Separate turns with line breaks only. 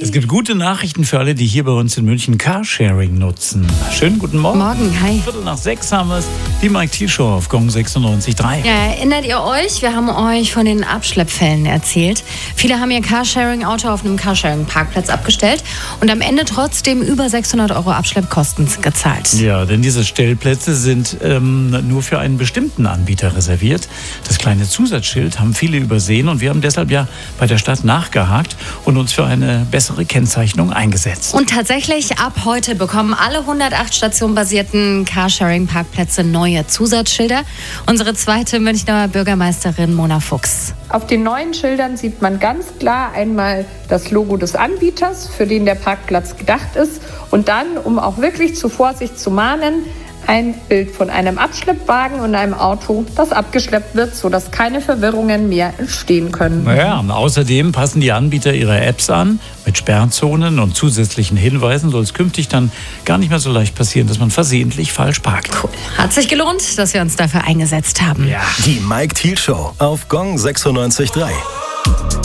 Es gibt gute Nachrichten für alle, die hier bei uns in München Carsharing nutzen. Schönen guten Morgen.
Morgen, hi.
5:45 haben wir es. Die Mike Thiel Show auf Gong 96.3.
Ja, erinnert ihr euch? Wir haben euch von den Abschleppfällen erzählt. Viele haben ihr Carsharing-Auto auf einem Carsharing-Parkplatz abgestellt und am Ende trotzdem über 600 € Abschleppkosten gezahlt.
Ja, denn diese Stellplätze sind nur für einen bestimmten Anbieter reserviert. Das kleine Zusatzschild haben viele übersehen und wir haben deshalb ja bei der Stadt nachgehakt und uns für eine bessere Kennzeichnung eingesetzt.
Und tatsächlich, ab heute bekommen alle 108 stationenbasierten Carsharing-Parkplätze neue Zusatzschilder. Unsere zweite Münchner Bürgermeisterin Mona Fuchs.
Auf den neuen Schildern sieht man ganz klar einmal das Logo des Anbieters, für den der Parkplatz gedacht ist. Und dann, um auch wirklich zur Vorsicht zu mahnen, ein Bild von einem Abschleppwagen und einem Auto, das abgeschleppt wird, sodass keine Verwirrungen mehr entstehen können.
Naja, außerdem passen die Anbieter ihre Apps an. Mit Sperrzonen und zusätzlichen Hinweisen soll es künftig dann gar nicht mehr so leicht passieren, dass man versehentlich falsch parkt.
Cool. Hat sich gelohnt, dass wir uns dafür eingesetzt haben.
Ja.
Die Mike Thiel Show auf Gong 96.3.